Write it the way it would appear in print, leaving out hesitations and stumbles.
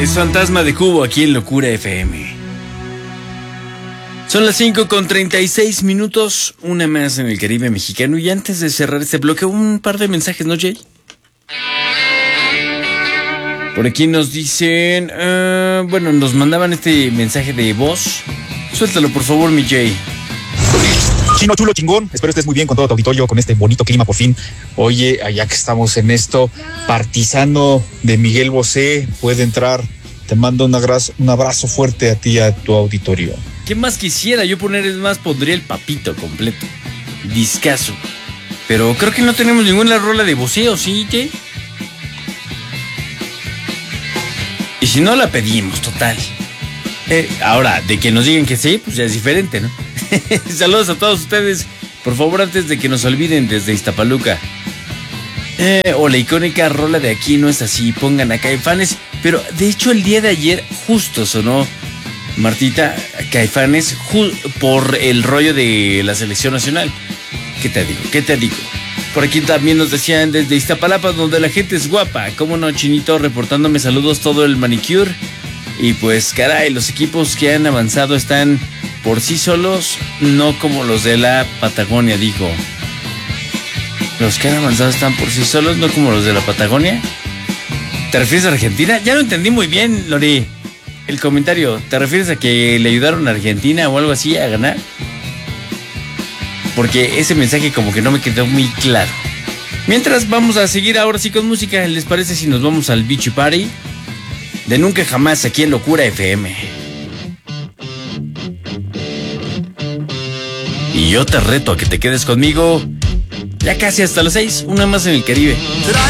Es Fantasma de Cubo aquí en Locura FM. Son las 5:36, una más en el Caribe mexicano. Y antes de cerrar este bloque, un par de mensajes, ¿no, Jay? Por aquí nos dicen... nos mandaban este mensaje de voz. Suéltalo, por favor, mi Jay. Chino chulo chingón, espero estés muy bien con todo tu auditorio, con este bonito clima por fin. Oye, allá que estamos en esto, Partisano de Miguel Bosé puede entrar. Te mando un abrazo fuerte a ti y a tu auditorio. ¿Qué más quisiera yo poner? Es más, pondría el papito completo. Discazo. Pero creo que no tenemos ninguna rola de Bosé, ¿o sí, Jay? Y si no, la pedimos, total. Ahora, de que nos digan que sí, pues ya es diferente, ¿no? Saludos a todos ustedes. Por favor, antes de que nos olviden, desde Iztapaluca. O la icónica rola de Aquí no es así, pongan a Caifanes. Pero de hecho el día de ayer justo sonó, Martita, Caifanes por el rollo de la selección nacional. ¿Qué te digo? Por aquí también nos decían desde Iztapalapa, donde la gente es guapa. ¿Cómo no, Chinito? Reportándome saludos todo el manicure. Y pues caray, los equipos que han avanzado están por sí solos, no como los de la Patagonia, dijo. ¿Los que han avanzado están por sí solos, no como los de la Patagonia? ¿Te refieres a Argentina? Ya lo entendí muy bien, Lori. El comentario, ¿te refieres a que le ayudaron a Argentina o algo así a ganar? Porque ese mensaje como que no me quedó muy claro. Mientras, vamos a seguir ahora sí con música. ¿Les parece si nos vamos al Beach Party? De Nunca Jamás, aquí en Locura FM. Y yo te reto a que te quedes conmigo ya casi hasta las 6, una más en el Caribe.